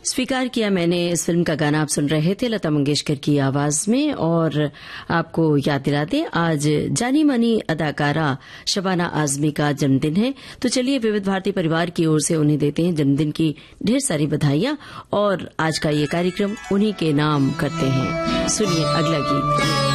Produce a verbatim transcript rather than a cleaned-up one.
स्वीकार किया मैंने इस फिल्म का गाना आप सुन रहे थे लता मंगेशकर की आवाज में। और आपको याद दिला दें आज जानी मानी अदाकारा शबाना आजमी का जन्मदिन है, तो चलिए विविध भारती परिवार की ओर से उन्हें देते हैं जन्मदिन की ढेर सारी बधाइयां और आज का ये कार्यक्रम उन्हीं के नाम करते हैं। सुनिए अगला गीत।